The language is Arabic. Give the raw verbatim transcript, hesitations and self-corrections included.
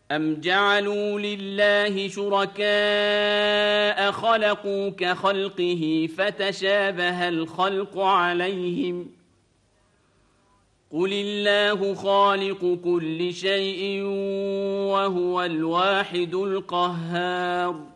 أَمْ جَعَلُوا لِلَّهِ شُرَكَاءَ خَلَقُوا كَخَلْقِهِ فَتَشَابَهَ الْخَلْقُ عَلَيْهِمْ ۚ قُلِ اللَّهُ خَالِقُ كُلِّ شَيْءٍ وَهُوَ الْوَاحِدُ الْقَهَّارُ.